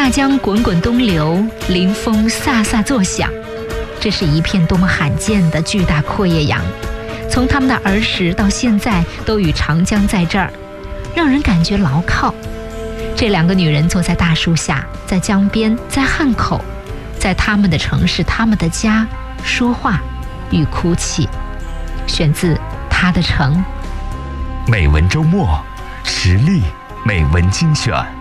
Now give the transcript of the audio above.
大江滚滚东流，临风飒飒作响。这是一片多么罕见的巨大阔叶杨，从他们的儿时到现在都与长江在这儿，让人感觉牢靠。这两个女人坐在大树下，在江边，在汉口，在他们的城市，他们的家，说话与哭泣。选自《他的城》。 美文周末，实力美文精选。